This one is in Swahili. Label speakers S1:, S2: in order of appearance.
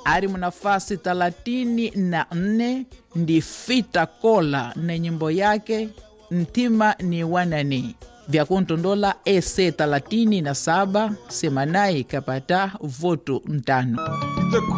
S1: ari munafasi 34 ndi Fita Kola na nyimbo yake Ntima ni Wanani. Vya kuntondola ese 37 semanai kapata voto 5.